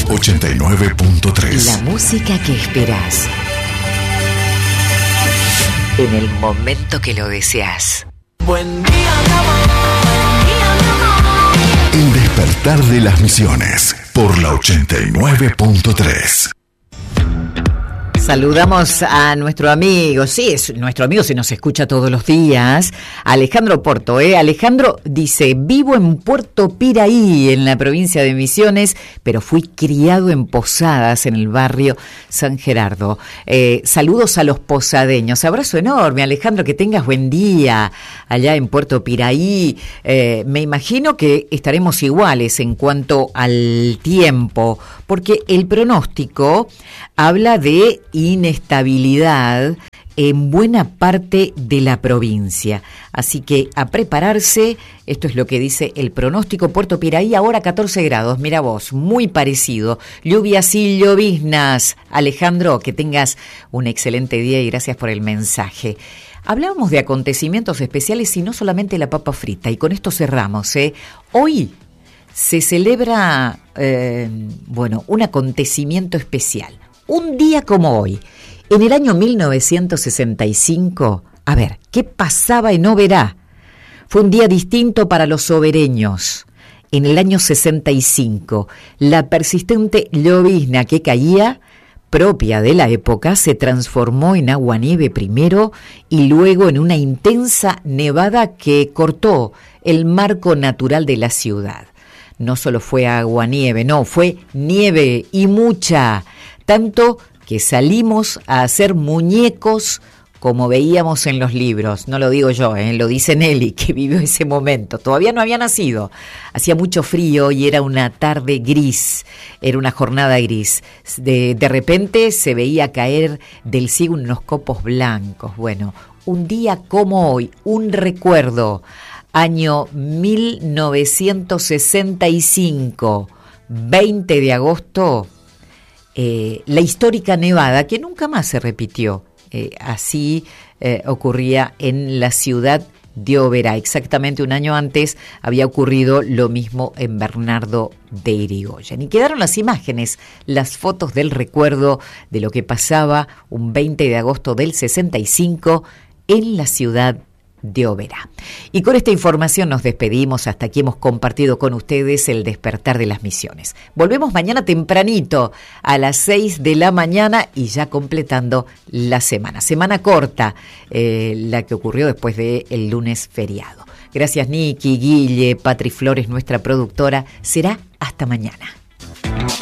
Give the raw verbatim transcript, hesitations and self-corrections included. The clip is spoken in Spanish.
ochenta y nueve punto tres. La música que esperás. En el momento que lo deseas. Buen día, mi amor. Buen día, mi amor. El despertar de las misiones por la ochenta y nueve punto tres. Saludamos a nuestro amigo, sí, es nuestro amigo, se nos escucha todos los días, Alejandro Porto. ¿eh? Alejandro dice, vivo en Puerto Piraí, en la provincia de Misiones, pero fui criado en Posadas, en el barrio San Gerardo. Eh, saludos a los posadeños, abrazo enorme, Alejandro, que tengas buen día allá en Puerto Piraí. Eh, me imagino que estaremos iguales en cuanto al tiempo, porque el pronóstico habla de inestabilidad en buena parte de la provincia. Así que a prepararse, esto es lo que dice el pronóstico. Puerto Piraí ahora catorce grados, mira vos, muy parecido. Lluvias y lloviznas. Alejandro, que tengas un excelente día y gracias por el mensaje. Hablábamos de acontecimientos especiales y no solamente la papa frita, y con esto cerramos. ¿eh? Hoy se celebra, eh, bueno, un acontecimiento especial. Un día como hoy, en el año mil novecientos sesenta y cinco, a ver, ¿qué pasaba en Oberá? Fue un día distinto para los obereños. En el año sesenta y cinco, la persistente llovizna que caía, propia de la época, se transformó en aguanieve primero y luego en una intensa nevada que cortó el marco natural de la ciudad. No solo fue aguanieve, no, fue nieve y mucha. Tanto que salimos a hacer muñecos como veíamos en los libros. No lo digo yo, ¿eh? Lo dice Nelly, que vivió ese momento. Todavía no había nacido. Hacía mucho frío y era una tarde gris. Era una jornada gris. De, de repente se veía caer del cielo unos copos blancos. Bueno, un día como hoy, un recuerdo. Año mil novecientos sesenta y cinco, veinte de agosto. Eh, la histórica nevada, que nunca más se repitió, eh, así eh, ocurría en la ciudad de Oberá. Exactamente un año antes había ocurrido lo mismo en Bernardo de Irigoyen. Y quedaron las imágenes, las fotos del recuerdo de lo que pasaba un veinte de agosto del sesenta y cinco en la ciudad de Oberá. Y con esta información nos despedimos. Hasta aquí hemos compartido con ustedes el despertar de las misiones. Volvemos mañana tempranito a las seis de la mañana y ya completando la semana. Semana corta, eh, la que ocurrió después del lunes feriado. Gracias Niki, Guille, Patri Flores, nuestra productora. Será hasta mañana.